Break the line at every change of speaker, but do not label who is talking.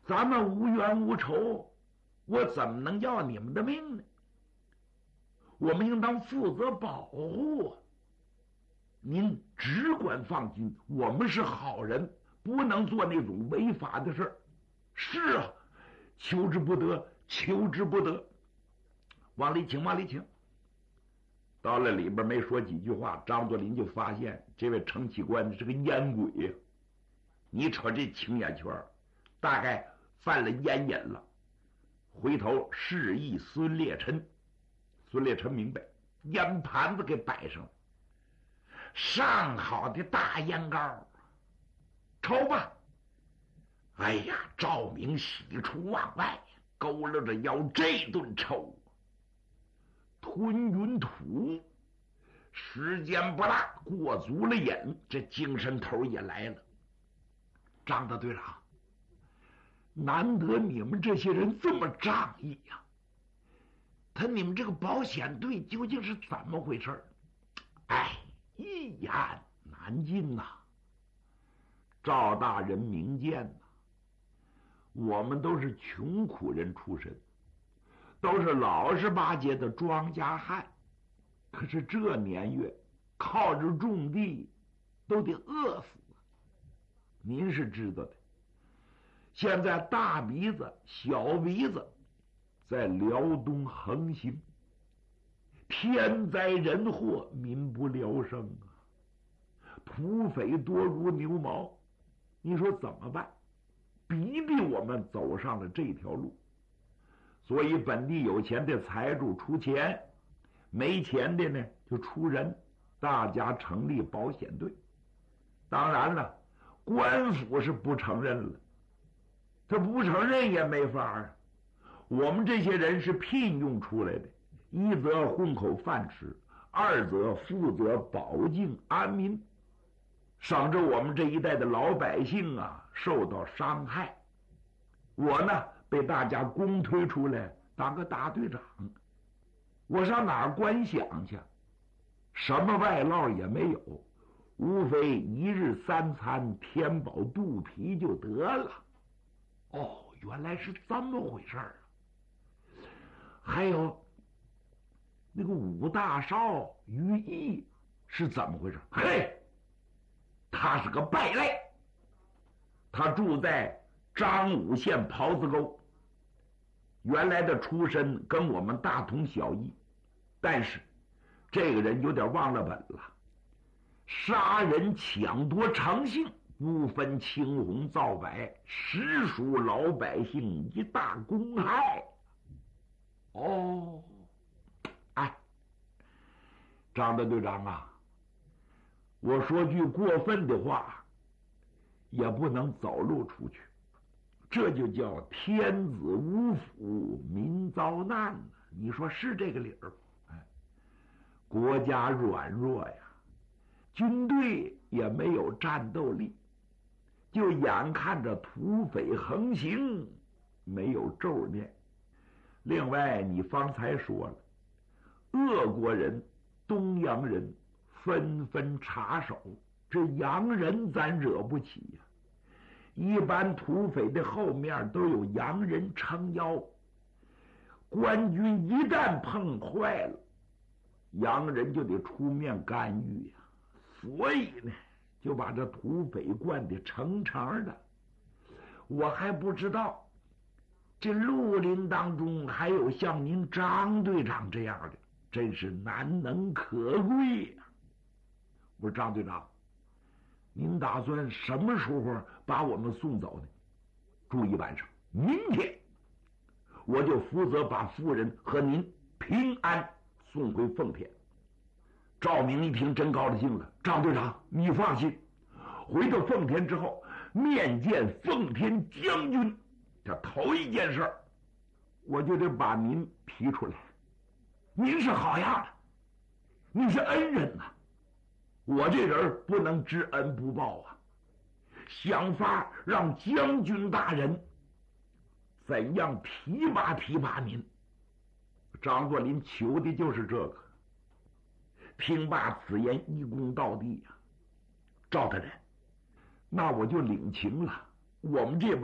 咱们无冤无仇，我怎么能要你们的命呢？我们应当负责保护啊！您只管放心，我们是好人，不能做那种违法的事儿。是啊，求之不得，求之不得。往里请，往里请。到了里边没说几句话，张作霖就发现这位承启官是个烟鬼呀！你瞅这青眼圈，大概犯了烟瘾了。回头示意孙烈臣，孙烈臣明白，烟盘子给摆上了，上好的大烟膏，抽吧！哎呀，赵明喜出望外，佝偻着腰这顿抽，吞云吐，时间不大，过足了瘾，这精神头也来了。张大队长，难得你们这些人这么仗义呀！你们这个保险队究竟是怎么回事？哎，一言难尽呐。赵大人明鉴呐，我们都是穷苦人出身，都是老实巴结的庄稼汉，可是这年月靠着种地都得饿死。您是知道的，现在大鼻子小鼻子在辽东横行，天灾人祸，民不聊生啊，土匪多如牛毛，你说怎么办？逼我们走上了这条路。所以本地有钱的财主出钱，没钱的呢就出人，大家成立保险队。当然了，官府是不承认了，他不承认也没法啊。我们这些人是聘用出来的，一则混口饭吃，二则负责保境安民，省着我们这一代的老百姓啊受到伤害。我呢被大家公推出来当个大队长，我上哪儿观想去？什么外劳也没有，无非一日三餐填饱肚皮就得了。哦，原来是这么回事啊！还有那个武大少于毅是怎么回事？嘿，他是个败类，他住在张武县袍子沟，原来的出身跟我们大同小异，但是这个人有点忘了本了，杀人抢夺成性，不分青红皂白，实属老百姓一大公害。哦，哎，张大队长啊，我说句过分的话，也不能走漏出去，这就叫天子无府，民遭难。你说是这个理儿？哎，国家软弱呀，军队也没有战斗力，就眼看着土匪横行，没有咒念。另外你方才说了，俄国人东洋人纷纷插手，这洋人咱惹不起呀。一般土匪的后面都有洋人撑腰，官军一旦碰坏了，洋人就得出面干预呀。所以呢，就把这土匪灌得成肠的。我还不知道这绿林当中还有像您张队长这样的，真是难能可贵呀。我说张队长，您打算什么时候把我们送走呢？注意晚上，明天我就负责把夫人和您平安送回奉天。赵明一听真高兴了，张队长你放心，回到奉天之后面见奉天将军，这头一件事我就得把您提出来。您是好样的，你是恩人呐，我这人不能知恩不报啊，想法让将军大人怎样提拔您。张作霖求的就是这个。听罢此言，一躬到地呀，赵大人，那我就领情了。我们这帮